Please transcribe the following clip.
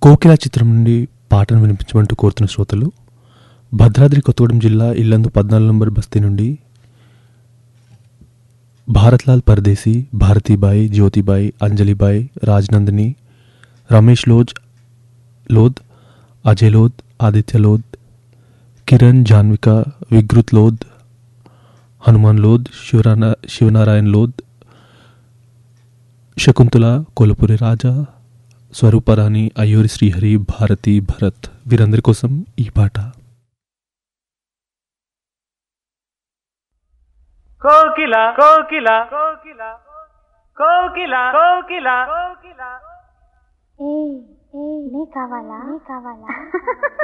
కోకిల చిత్రం నుండి పాటను వినిపించమంటూ కోరుతున్న శ్రోతలు భద్రాద్రి కొత్తగూడెం జిల్లా ఇల్లందు 14 నంబర్ బస్తీ నుండి భారత్లాల్ పరదేశీ, భారతీబాయి, జ్యోతిబాయి, అంజలిబాయి, రాజ్నందిని, రమేష్ లోద్, అజయ్ లోద్, ఆదిత్య లోద్, కిరణ్, జాన్విక, వికృత్ లోద్, హనుమాన్ లోద్, శివనారాయణ లోద్, శకుంతల, కొలపురి రాజా, స్వరూపరాణి, అయ్యూరి శ్రీహరి, భారతి, భరత్ వీరందరి కోసం ఈ పాట. కోకిల కోకిల కోకిల కోకిల కోకిల కోకిల నీ కావాలా